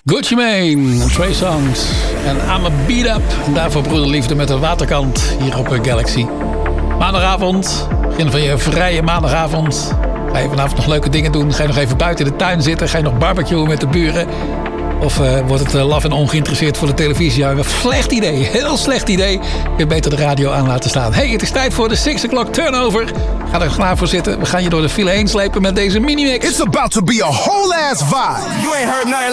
Gucci Mane, Trey Songz en I'm a Beat Up. Daarvoor broederliefde met de waterkant hier op Galaxy. Maandagavond, begin van je vrije maandagavond. Ga je vanavond nog leuke dingen doen? Ga je nog even buiten in de tuin zitten? Ga je nog barbecuen met de buren? Of wordt het laf en ongeïnteresseerd voor de televisie hangen? Slecht idee, heel slecht idee. Je kunt beter de radio aan laten staan. Hey, het is tijd voor de 6 o'clock turnover. Ga er klaar voor zitten. We gaan je door de file heen slepen met deze mini-mix. It's about to be a whole ass vibe. You ain't heard nothing.